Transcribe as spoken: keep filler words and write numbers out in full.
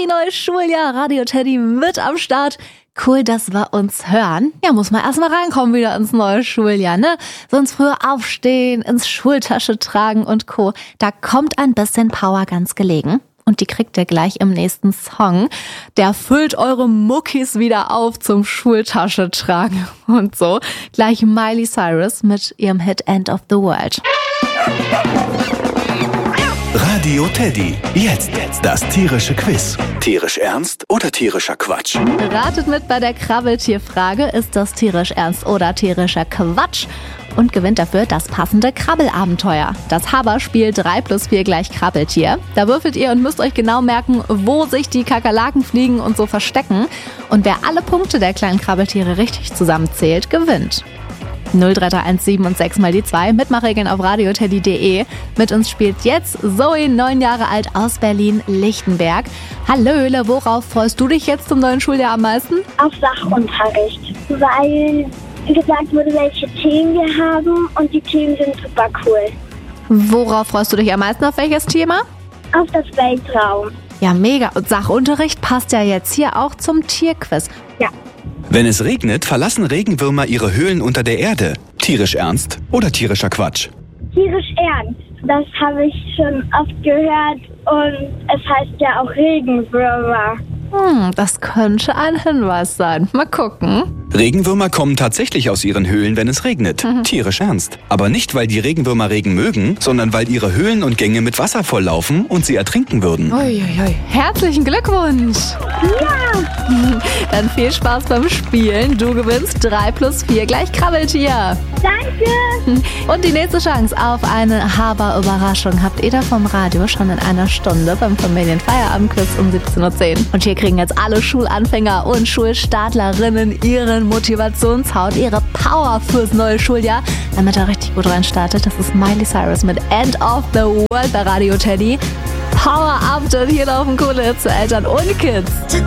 Happy neues Schuljahr, Radio Teddy mit am Start. Cool, dass wir uns hören. Ja, muss man erstmal reinkommen wieder ins neue Schuljahr, ne? Sonst früher aufstehen, ins Schultasche tragen und Co. Da kommt ein bisschen Power ganz gelegen. Und die kriegt ihr gleich im nächsten Song. Der füllt eure Muckis wieder auf zum Schultasche tragen und so. Gleich Miley Cyrus mit ihrem Hit End of the World. Radio Teddy. Jetzt, jetzt das tierische Quiz. Tierisch ernst oder tierischer Quatsch? Ratet mit bei der Krabbeltierfrage. Ist das tierisch ernst oder tierischer Quatsch? Und gewinnt dafür das passende Krabbelabenteuer. Das Haber-Spiel drei plus vier gleich Krabbeltier. Da würfelt ihr und müsst euch genau merken, wo sich die Kakerlaken, Fliegen und so verstecken. Und wer alle Punkte der kleinen Krabbeltiere richtig zusammenzählt, gewinnt. null drei drei eins sieben und sechs mal die zwei. Mitmachregeln auf radioteddy punkt de. Mit uns spielt jetzt Zoe, neun Jahre alt, aus Berlin-Lichtenberg. Hallöle, worauf freust du dich jetzt zum neuen Schuljahr am meisten? Auf Sachunterricht, weil gesagt wurde, welche Themen wir haben und die Themen sind super cool. Worauf freust du dich am meisten, auf welches Thema? Auf das Weltraum. Ja, mega. Und Sachunterricht passt ja jetzt hier auch zum Tierquiz. Ja. Wenn es regnet, verlassen Regenwürmer ihre Höhlen unter der Erde. Tierisch ernst oder tierischer Quatsch? Tierisch ernst. Das habe ich schon oft gehört und es heißt ja auch Regenwürmer. Hm, das könnte ein Hinweis sein. Mal gucken. Regenwürmer kommen tatsächlich aus ihren Höhlen, wenn es regnet. Mhm. Tierisch ernst. Aber nicht, weil die Regenwürmer Regen mögen, sondern weil ihre Höhlen und Gänge mit Wasser volllaufen und sie ertrinken würden. Uiuiui. Herzlichen Glückwunsch. Ja. Dann viel Spaß beim Spielen. Du gewinnst drei plus vier gleich Krabbeltier. Danke. Und die nächste Chance auf eine Haber-Überraschung habt ihr da vom Radio schon in einer Stunde beim Familienfeierabendquiz um siebzehn Uhr zehn. Und hier kriegen jetzt alle Schulanfänger und Schulstartlerinnen ihren Motivationshaut, ihre Power fürs neue Schuljahr, damit er richtig gut reinstartet. Das ist Miley Cyrus mit End of the World bei Radio Teddy. Power up, denn hier laufen coole Hits für Eltern und Kids.